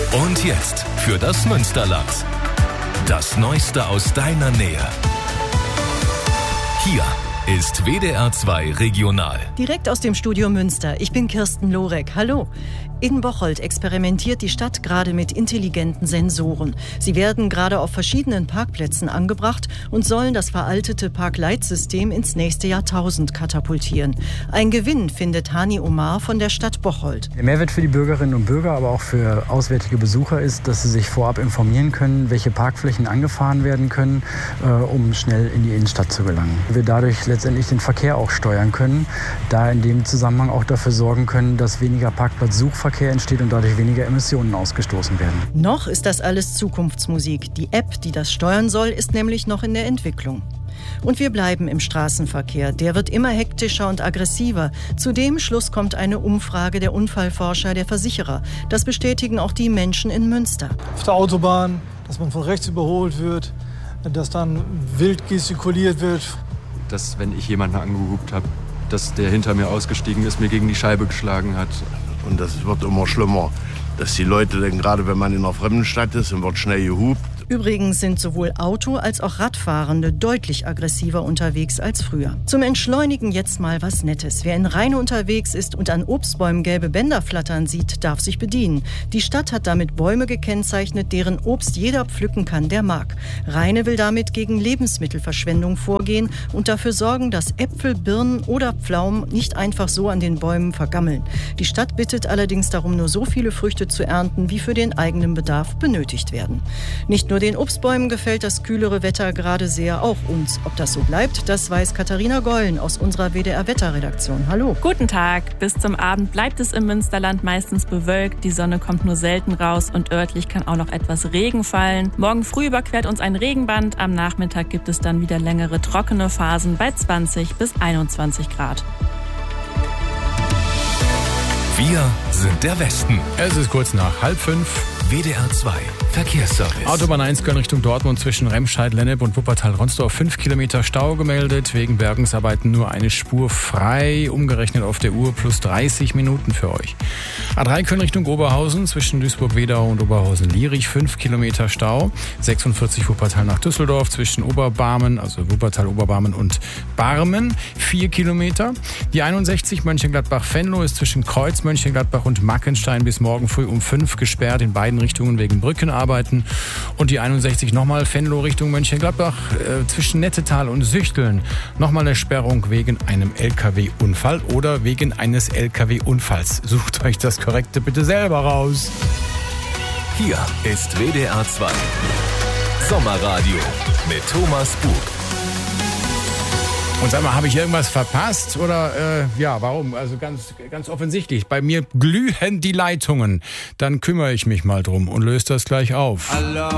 Und jetzt für das Münsterland. Das Neueste aus deiner Nähe. Hier ist WDR 2 Regional. Direkt aus dem Studio Münster. Ich bin Kirsten Lorek. Hallo. In Bocholt experimentiert die Stadt gerade mit intelligenten Sensoren. Sie werden gerade auf verschiedenen Parkplätzen angebracht und sollen das veraltete Parkleitsystem ins nächste Jahrtausend katapultieren. Ein Gewinn findet Hani Omar von der Stadt Bocholt. Der Mehrwert für die Bürgerinnen und Bürger, aber auch für auswärtige Besucher ist, dass sie sich vorab informieren können, welche Parkflächen angefahren werden können, um schnell in die Innenstadt zu gelangen. Wir dadurch letztendlich den Verkehr auch steuern können, da in dem Zusammenhang auch dafür sorgen können, dass weniger Parkplatzsuchverkehr entsteht und dadurch weniger Emissionen ausgestoßen werden. Noch ist das alles Zukunftsmusik. Die App, die das steuern soll, ist nämlich noch in der Entwicklung. Und wir bleiben im Straßenverkehr. Der wird immer hektischer und aggressiver. Zu dem Schluss kommt eine Umfrage der Unfallforscher der Versicherer. Das bestätigen auch die Menschen in Münster. Auf der Autobahn, dass man von rechts überholt wird, dass dann wild gestikuliert wird. Dass, wenn ich jemanden angehupt habe, dass der hinter mir ausgestiegen ist, mir gegen die Scheibe geschlagen hat. Und das wird immer schlimmer, dass die Leute dann, gerade wenn man in einer fremden Stadt ist, und wird schnell gehupt. Übrigens sind sowohl Auto- als auch Radfahrende deutlich aggressiver unterwegs als früher. Zum Entschleunigen jetzt mal was Nettes. Wer in Rheine unterwegs ist und an Obstbäumen gelbe Bänder flattern sieht, darf sich bedienen. Die Stadt hat damit Bäume gekennzeichnet, deren Obst jeder pflücken kann, der mag. Rheine will damit gegen Lebensmittelverschwendung vorgehen und dafür sorgen, dass Äpfel, Birnen oder Pflaumen nicht einfach so an den Bäumen vergammeln. Die Stadt bittet allerdings darum, nur so viele Früchte zu ernten, wie für den eigenen Bedarf benötigt werden. Nicht nur den Obstbäumen gefällt das kühlere Wetter gerade sehr, auch uns. Ob das so bleibt, das weiß Katharina Gollen aus unserer WDR-Wetterredaktion. Hallo. Guten Tag. Bis zum Abend bleibt es im Münsterland meistens bewölkt. Die Sonne kommt nur selten raus und örtlich kann auch noch etwas Regen fallen. Morgen früh überquert uns ein Regenband. Am Nachmittag gibt es dann wieder längere trockene Phasen bei 20 bis 21 Grad. Wir sind der Westen. Es ist kurz nach 4:30. WDR 2 Verkehrsservice. Autobahn 1 Köln Richtung Dortmund zwischen Remscheid, Lennep und Wuppertal-Ronsdorf 5 Kilometer Stau gemeldet. Wegen Bergungsarbeiten nur eine Spur frei. Umgerechnet auf der Uhr plus 30 Minuten für euch. A3 Köln Richtung Oberhausen zwischen Duisburg-Wedau und Oberhausen-Lierich 5 Kilometer Stau. 46 Wuppertal nach Düsseldorf zwischen Oberbarmen, also Wuppertal, Oberbarmen und Barmen 4 Kilometer. Die 61 Mönchengladbach-Venlo ist zwischen Kreuz, Mönchengladbach und Mackenstein bis morgen früh um 5 gesperrt in beiden Richtungen wegen Brückenarbeiten. Und die 61 nochmal Venlo Richtung Mönchengladbach zwischen Nettetal und Süchteln. Nochmal eine Sperrung wegen einem LKW-Unfall oder wegen eines LKW-Unfalls. Sucht euch das Korrekte bitte selber raus. Hier ist WDR 2 Sommerradio mit Thomas Bug. Und sag mal, habe ich irgendwas verpasst? Oder warum? Also ganz offensichtlich. Bei mir glühen die Leitungen. Dann kümmere ich mich mal drum und löse das gleich auf.